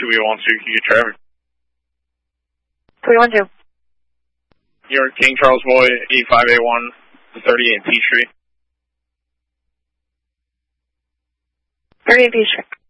2812, can you get traffic? 312. You're King Charles Boy, 8581, 38 P Street. 38 P Street.